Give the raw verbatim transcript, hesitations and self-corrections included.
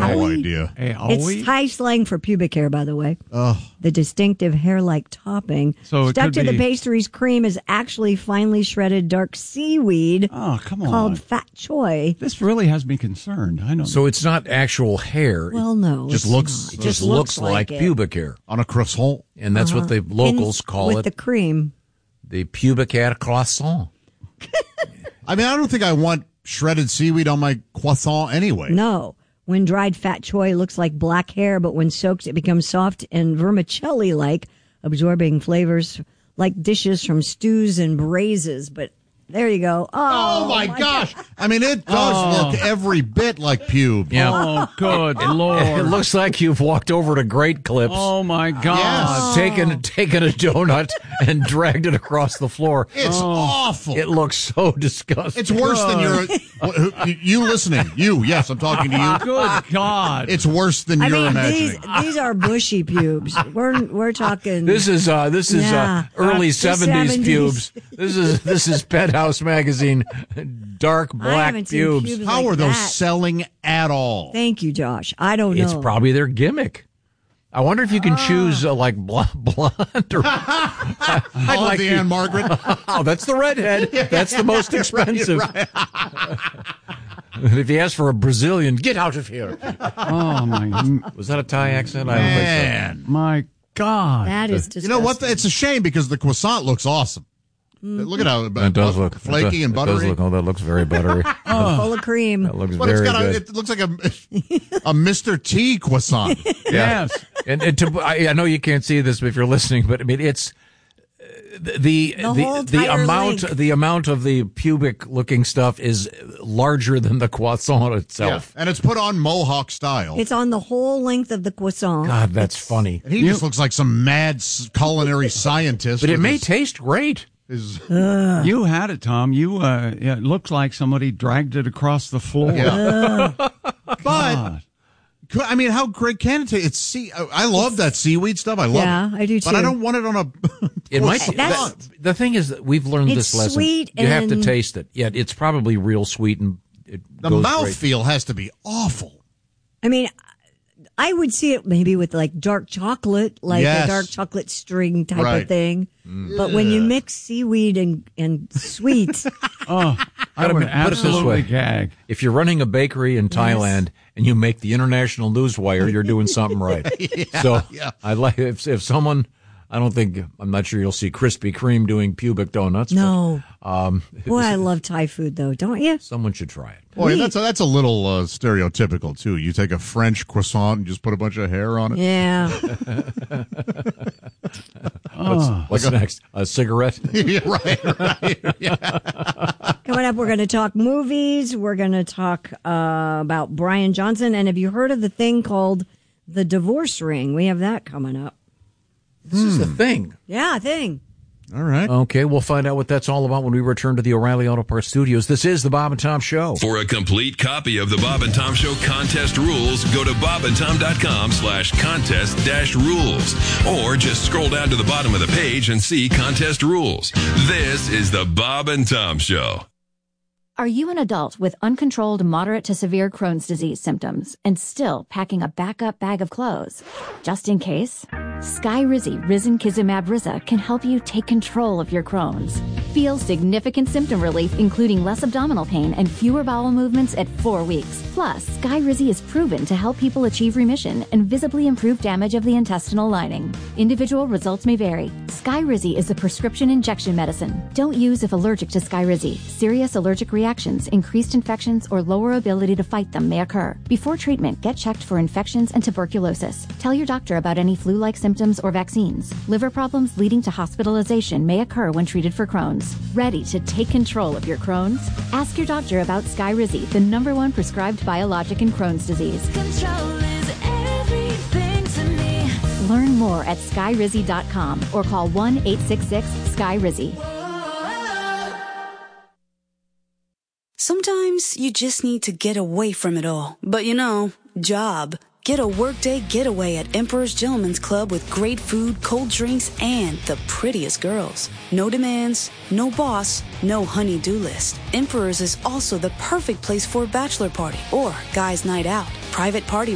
no idea. Hey, It's Thai slang for pubic hair, by the way. Oh. The distinctive hair-like topping. So it Stuck could to be- the pastry's cream is actually finely shredded dark seaweed Oh, come on. called fat choy. This really has me concerned. I know. So it's not actual hair. Well, no. It just it's looks not. it just looks, like, it. pubic hair. On a croissant. And that's what the locals In- call with it. the cream. The pubic hair croissant. I mean, I don't think I want shredded seaweed on my croissant anyway. No. When dried, fat choy looks like black hair, but when soaked, it becomes soft and vermicelli-like, absorbing flavors like dishes from stews and braises. But there you go. Oh, Oh, my, my gosh. I mean, it does Oh. look every bit like pube. Yeah. Oh, good Lord. It looks like you've walked over to Great Clips. Oh, my God. Yes. Taken taken a donut and dragged it across the floor. It's awful. It looks so disgusting. It's worse than your... You listening. You, yes, I'm talking to you. Good God. It's worse than I you're mean, imagining. these these are bushy pubes. We're we're talking. This is uh this is Yeah. uh early The seventies seventies. pubes. This is this is Penthouse magazine dark I black haven't seen pubes. pubes How like are those that. selling at all? Thank you, Josh. I don't know. It's probably their gimmick. I wonder if you can choose uh, like bl- blonde or I I'd love like the you- Anne Margaret. Oh, that's the redhead. That's the most expensive. If you ask for a Brazilian, get out of here. Oh, my, Was that a Thai accent? I don't think Man. my God. That is You disgusting. know what? It's a shame because the croissant looks awesome. Look at how so. That does look flaky it and does buttery. look, oh, that looks very buttery. Full of cream. That looks But it's very got a, good. it looks like a a Mister T croissant. Yes. And, and to, I, I know you can't see this if you're listening, but I mean it's uh, the the The the, whole the entire amount link. the amount of the pubic looking stuff is larger than the croissant Yeah. itself. And it's put on mohawk style. It's on the whole length of the croissant. God, that's funny. and he just looks like some mad s- culinary scientist. But it with may his- taste great. his- You had it, Tom. You, uh, yeah, it looked like somebody dragged it across the floor. yeah. But God. could- I mean, how great can it taste? It's sea. I love that seaweed stuff. I love Yeah, it. I do But I too. don't want it on a. It might. That's- that- the thing is that we've learned It's this lesson. sweet You have to and- taste it. Yet it's probably real sweet and it The goes mouth great. feel has to be awful. I mean, I would see it maybe with like dark chocolate, like Yes. a dark chocolate string type Right. of thing. But when you mix seaweed and, and sweet, Oh, I Gotta would put it this absolutely way. gag. If you're running a bakery in Thailand and you make the international newswire, you're doing something right. so yeah. I like if if someone. I don't think I'm not sure you'll see Krispy Kreme doing pubic donuts. no. But, um, Boy, I love Thai food though, don't you? someone should try it. Boy, that's a, that's a little uh, stereotypical too. You take a French croissant and just put a bunch of hair on it. Yeah. What's next? A cigarette? Yeah, right, right. Coming up, we're going to talk movies. We're going to talk uh, about Brian Johnson. And have you heard of the thing called the divorce ring? We have that coming up. This is the thing. Yeah, thing. All right. Okay, we'll find out what that's all about when we return to the O'Reilly Auto Parts Studios. This is the Bob and Tom Show. For a complete copy of the Bob and Tom Show contest rules, go to bobandtom.com slash contest dash rules. Or just scroll down to the bottom of the page and see contest rules. This is the Bob and Tom Show. Are you an adult with uncontrolled moderate to severe Crohn's disease symptoms and still packing a backup bag of clothes? Just in case? Skyrizi Risankizumab Riza can help you take control of your Crohn's. Feel significant symptom relief, including less abdominal pain and fewer bowel movements at four weeks. Plus, Skyrizi is proven to help people achieve remission and visibly improve damage of the intestinal lining. Individual results may vary. Skyrizi is a prescription injection medicine. Don't use if allergic to Skyrizi. Serious allergic reactions, increased infections, or lower ability to fight them may occur. Before treatment, get checked for infections and tuberculosis. Tell your doctor about any flu-like symptoms or vaccines. Liver problems leading to hospitalization may occur when treated for Crohn's. Ready to take control of your Crohn's? Ask your doctor about Skyrizi, the number one prescribed biologic in Crohn's disease. Control is everything to me. Learn more at skyrizi dot com or call one eight six six SKYRIZI. Sometimes you just need to get away from it all. But you know, job. Get a workday getaway at Emperor's Gentleman's Club with great food, cold drinks, and the prettiest girls. No demands, no boss, no honey-do list. Emperor's is also the perfect place for a bachelor party or guys' night out. Private party